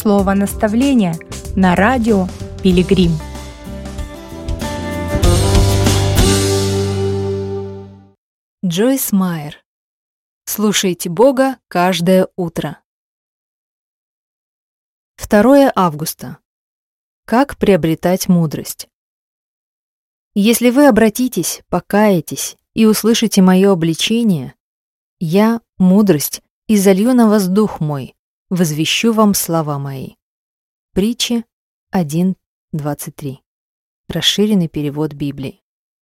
Слово наставления на радио Пилигрим. Джойс Майер. Слушайте Бога каждое утро. 2 августа. Как приобретать мудрость? Если вы обратитесь, покаетесь и услышите мое обличение, я, мудрость, изолью на вас дух мой, возвещу вам слова мои. Притчи 1:23. Расширенный перевод Библии.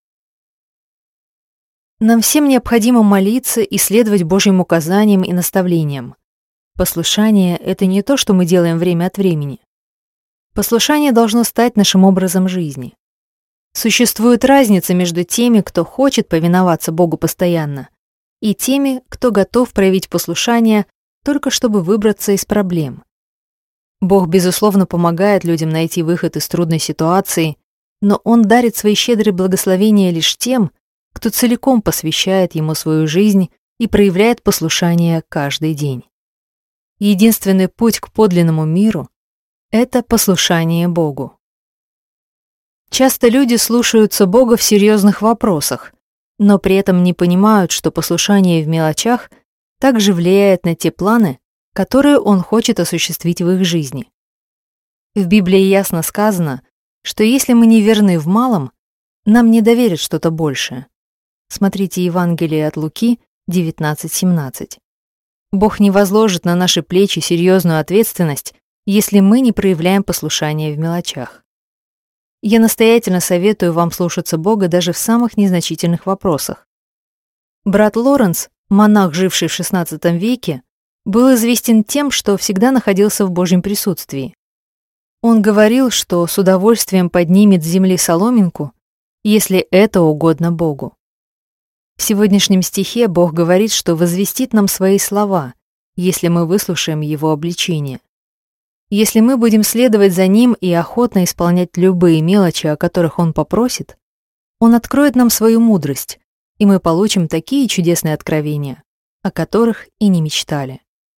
Нам всем необходимо молиться и следовать Божьим указаниям и наставлениям. Послушание — это не то, что мы делаем время от времени. Послушание должно стать нашим образом жизни. Существует разница между теми, кто хочет повиноваться Богу постоянно, и теми, кто готов проявить послушание только чтобы выбраться из проблем. Бог, безусловно, помогает людям найти выход из трудной ситуации, но Он дарит свои щедрые благословения лишь тем, кто целиком посвящает Ему свою жизнь и проявляет послушание каждый день. Единственный путь к подлинному миру — это послушание Богу. Часто люди слушаются Бога в серьезных вопросах, но при этом не понимают, что послушание в мелочах также влияет на те планы, которые Он хочет осуществить в их жизни. В Библии ясно сказано, что если мы не верны в малом, нам не доверят что-то большее. Смотрите Евангелие от Луки 19:17. Бог не возложит на наши плечи серьезную ответственность, если мы не проявляем послушание в мелочах. Я настоятельно советую вам слушаться Бога даже в самых незначительных вопросах. Брат Лоренс, монах, живший в XVI веке, был известен тем, что всегда находился в Божьем присутствии. Он говорил, что с удовольствием поднимет с земли соломинку, если это угодно Богу. В сегодняшнем стихе Бог говорит, что возвестит нам свои слова, если мы выслушаем Его обличение. Если мы будем следовать за Ним и охотно исполнять любые мелочи, о которых Он попросит, Он откроет нам свою мудрость, и мы получим такие чудесные откровения, о которых и не мечтали.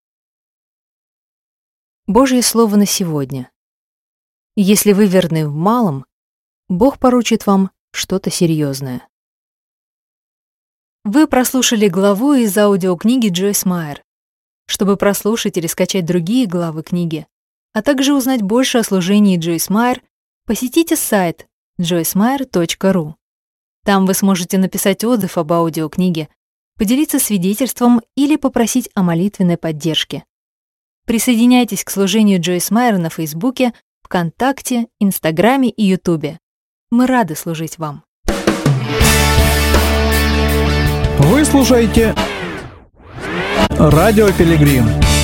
Божье Слово на сегодня. Если вы верны в малом, Бог поручит вам что-то серьезное. Вы прослушали главу из аудиокниги Джойс Майер. Чтобы прослушать или скачать другие главы книги, а также узнать больше о служении Джойс Майер, посетите сайт joycemeyer.ru. Там вы сможете написать отзыв об аудиокниге, поделиться свидетельством или попросить о молитвенной поддержке. Присоединяйтесь к служению Джойс Майер на Фейсбуке, ВКонтакте, Инстаграме и Ютубе. Мы рады служить вам. Вы слушаете Радио Пилигрим.